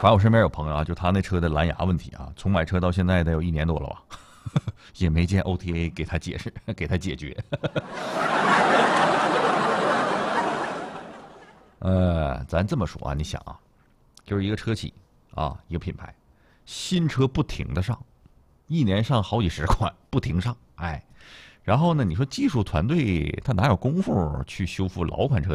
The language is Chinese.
正我身边有朋友啊，就他那车的蓝牙问题啊，从买车到现在得有1年多了吧，也没见 OTA 给他解释，给他解决。咱这么说啊，你想啊，就是一个车企啊，一个品牌，新车不停的上，1年上好几十款，不停上，哎，然后呢，你说技术团队他哪有功夫去修复老款车